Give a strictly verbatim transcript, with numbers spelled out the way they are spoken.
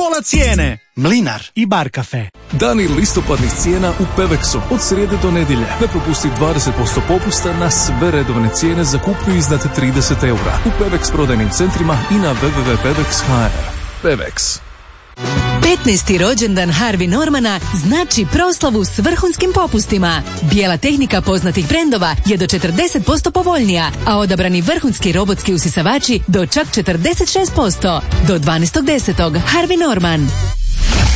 pola cijene. Mlinar i Bar kafe. Dani listopadnih cijena u Pevexu. Od srijede do nedjelje. Ne propusti dvadeset posto popusta na sve redovne cijene za kupnju iznad trideset eura. U Pevex prodajnim centrima i na w w w tačka pevex tačka h r. Pevex. petnaesti rođendan Harvey Normana znači proslavu s vrhunskim popustima. Bijela tehnika poznatih brendova je do četrdeset posto povoljnija, a odabrani vrhunski robotski usisavači do čak četrdeset šest posto. Do dvanaestog desetog Harvey Norman.